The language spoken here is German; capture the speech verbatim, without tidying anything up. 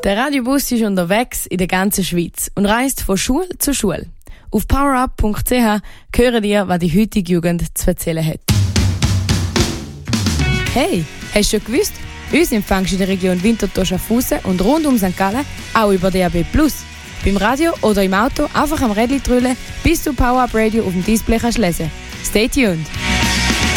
Der Radiobus ist unterwegs in der ganzen Schweiz und reist von Schule zu Schule. Auf powerup punkt c h hören ihr, was die heutige Jugend zu erzählen hat. Hey, hast du schon gewusst? Uns empfängst du in der Region Winterthur-Schaffhausen und rund um Sankt Gallen auch über D A B plus. Beim Radio oder im Auto einfach am Rädchen drüllen, bis du Power Up Radio auf dem Display kannst lesen. Stay tuned!